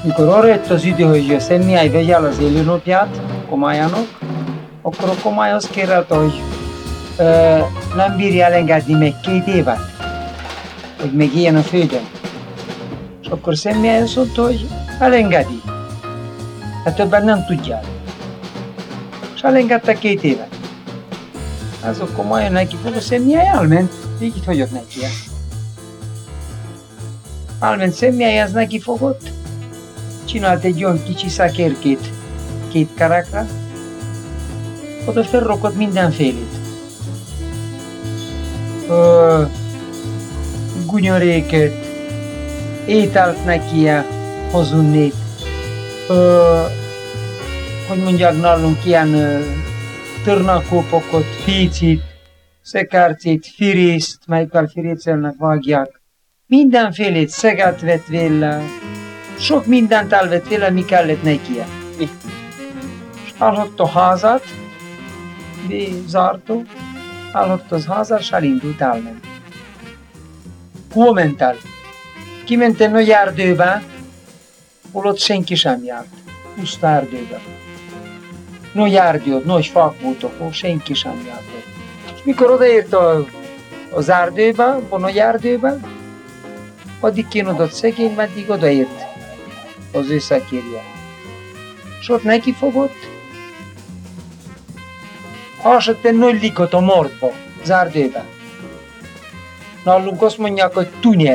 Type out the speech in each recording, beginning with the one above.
Mikor arra jött az idő, hogy Szemmiáj vegye el az élőnapját Komályának, akkor a Komály azt kérte, hogy nem bírja elengedni még 2 évet, hogy még ilyen a földön. És akkor Szemmiáj azt mondta, hogy elengedi. Hát többet nem tudják. És elengedte 2 évet. Az Komály neki fog, a Szemmiáj elment, így itt hagyott neki. Elment Szemmiáj, ez neki fogott, csinált egy olyan kicsi szekérkét 2 kerekre, oda felrakott mindenfélét. Gunyoréket, ételt neki hozunnét, hogy mondják nálunk ilyen törnakópokot, pícit, szekárcét, firészt, melyikkel firécelnek vágják. Mindenfélét szeget vett vele, sok mindent elvett vele, mi kellett neki. És elhagyta a házat, bezárta, elhagyta az házat, és elindult, elment. Hol ment el? Kiment egy nagy erdőbe, hol ott senki sem járt. Puszta erdőbe. Nagy erdő, nagy fák voltak, hol senki sem járt. És mikor odaért az erdőbe, a nagy erdőbe, addig kínodott szegény, meddig odaért az ő szekérje. És ott neki fogott, hasott egy nagy likot a mordba, az erdőbe. Nálunk azt mondják, hogy tunyel.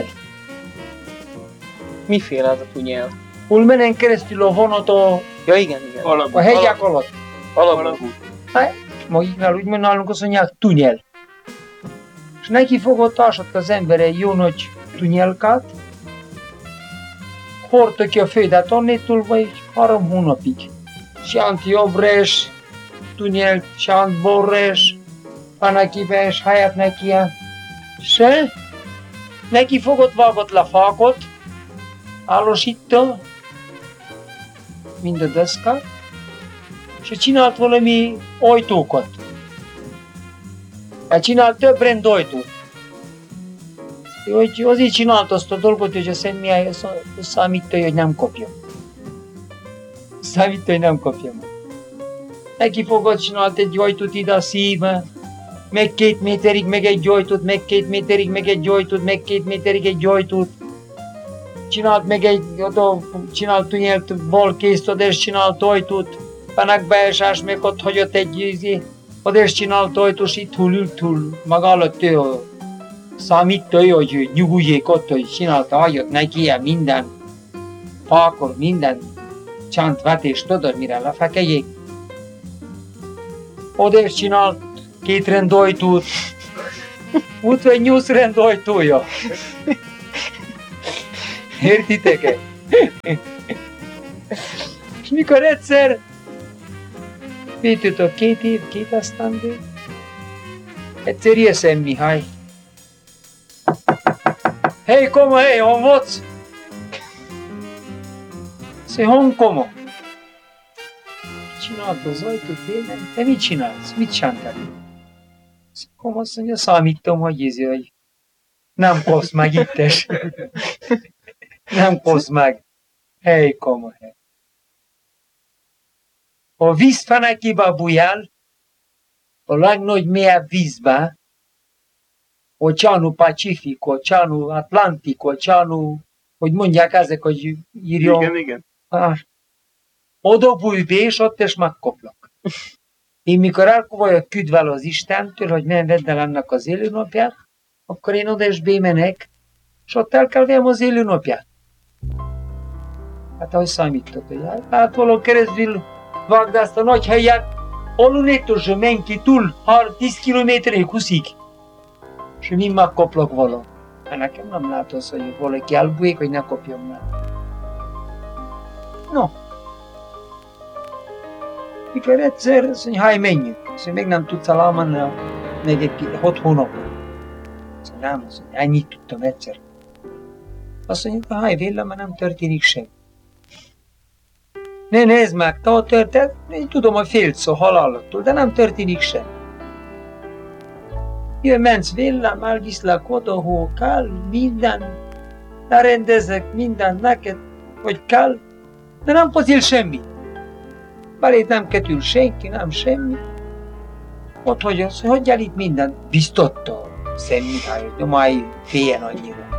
Miféle az a tunyel? Hol menen keresztül a vonat Ja igen. a hegyek alatt. Alagút. Hát, magiknál úgy nálunk azt mondják, tunyel. És neki fogott, hasott az ember egy jó nagy tunyelkát, hordta ki a földet annétól, vagy 3 hónapig. Sánt jobbres, tunyelt, sánt borres, panakives, helyett neki. Se, neki fogott, vágott le fákot, állosítta, mind a deszkát, és csinált valami ajtókat. Csinált több rend ajtót. Hogy azért csinált azt a dolgot, hogy a Szemmiáj számítta, hogy nem kapja. Számítta, hogy nem kapja meg. Neki fogott, csinált egy ajtót ide a szívbe, meg 2 méterig meg egy ajtót, meg 2 méterig meg egy ajtót, meg 2 méterig egy ajtót. Csinált meg csinált tunyelt balkészt, oda is csinált ajtót, panakbeesás, meg ott hagyott egy oda is csinált ajtós, itt ült maga alatt ő számítta ő, hogy nyuguljék ott, hogy csinálta, hagyott neki minden fákor, minden csántvetést, tudod mire lefekegyék. Oda is csinált 2 rend ajtót, úgy vagy 8 rend ajtója. Értitek-e? És mikor egyszer vétőtök 2 év, 2 esztendő, egyszer ilyen Szemmiháj. Hey, Koma, hey, hon vagy? Szé, hon, Koma? Csinálta az ajtót, te mit csinálsz? Mit csináltál? Koma azt mondja, számítom, hogy nem kopsz meg ittes. Nem kopsz meg. Hey, Koma, hey. A vízfenekébe bujjál, a legnagy mélyebb vízbe, Oceanul Pacific, Oceanul Atlantic, Oceanul, hogy mondják ezek, hogy írjon. Igen. Oda bújj be, és ott is megkoplak. Én mikor elkovaljak küldvel az Istentől, hogy nem vedd el ennek az élőnapját, akkor én oda is bemenek, és ott el kell vegyem az élőnapját. Hát ahogy számítok, hogy hát valahol keresztül vágd ezt a nagy helyet, alulnétől se menj ki túl, 10 kilométerig húszik. És mi megkoplak vala. Hát nekem nem lehet az, hogy valaki elbújik, hogy ne kopjon meg. No. Mikor egyszer, azt mondja, háj, menjünk. Azt mondja, még nem tudsz elmenni, még egy 6 hónapot. Azt mondja, nem, azt mondja, ennyit tudtam egyszer. Azt mondja, háj, vélem, mert nem történik sem. Ne nézd meg, te ott történt, én tudom, hogy félsz a halálottól, de nem történik sem. Jön, mensz vélem, elviszlek oda, hol kell, minden, lerendezek mindent neked, hogy kell, De nem pozil semmi. Belét nem ketül senki, nem semmi. Ott hogy az, hogy el itt minden biztotta Szent Mihály, de már féljen annyira.